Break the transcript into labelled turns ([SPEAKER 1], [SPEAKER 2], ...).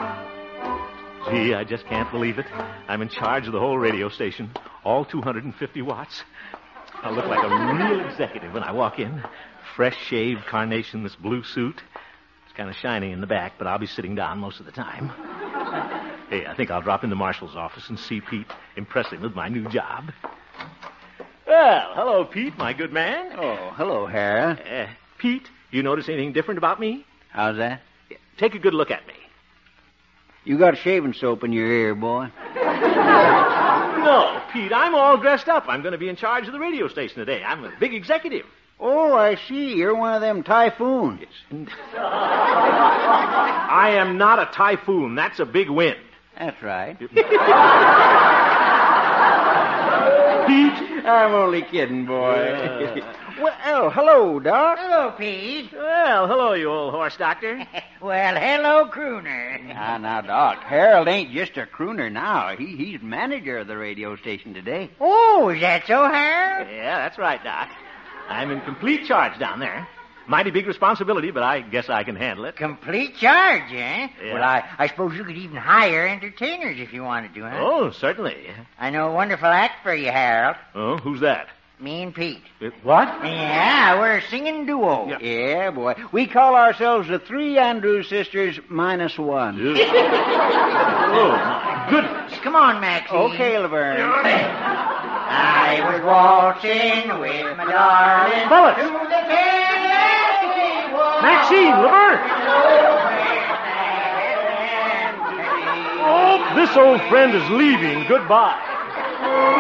[SPEAKER 1] Gee, I just can't believe it. I'm in charge of the whole radio station, all 250 watts. I'll look like a real executive when I walk in. Fresh-shaved carnation, this blue suit. It's kind of shiny in the back, but I'll be sitting down most of the time. Hey, I think I'll drop into Marshall's office and see Pete, impress him with my new job. Well, hello, Pete, my good man.
[SPEAKER 2] Oh, hello, Harold.
[SPEAKER 1] Pete, you notice anything different about me?
[SPEAKER 2] How's that?
[SPEAKER 1] Take a good look at me.
[SPEAKER 2] You got shaving soap in your ear, boy.
[SPEAKER 1] No, Pete, I'm all dressed up. I'm going to be in charge of the radio station today. I'm a big executive.
[SPEAKER 2] Oh, I see. You're one of them typhoons.
[SPEAKER 1] I am not a typhoon. That's a big wind.
[SPEAKER 2] That's right.
[SPEAKER 1] Pete?
[SPEAKER 2] I'm only kidding, boy. Well, hello, Doc.
[SPEAKER 3] Hello, Pete.
[SPEAKER 1] Well, hello, you old horse doctor.
[SPEAKER 3] Well, hello, crooner.
[SPEAKER 2] Now, Doc, Harold ain't just a crooner now. He's manager of the radio station today.
[SPEAKER 3] Oh, is that so, Harold?
[SPEAKER 1] Yeah, that's right, Doc. I'm in complete charge down there. Mighty big responsibility, but I guess I can handle it.
[SPEAKER 3] Complete charge, eh?
[SPEAKER 1] Yeah.
[SPEAKER 3] Well, I suppose you could even hire entertainers if you wanted to, huh?
[SPEAKER 1] Oh, certainly.
[SPEAKER 3] I know a wonderful act for you, Harold.
[SPEAKER 1] Oh, who's that?
[SPEAKER 3] Me and Pete.
[SPEAKER 1] What?
[SPEAKER 3] Yeah, we're a singing duo.
[SPEAKER 2] Yeah, boy. We call ourselves the Three Andrews Sisters minus one.
[SPEAKER 1] Oh, my goodness.
[SPEAKER 3] Come on, Maxine.
[SPEAKER 2] Okay, Laverne.
[SPEAKER 3] I was waltzing with my darling.
[SPEAKER 1] Phyllis!
[SPEAKER 3] To the Tennessee Waltz.
[SPEAKER 1] Maxine, Laverne! Oh, this old friend is leaving. Goodbye.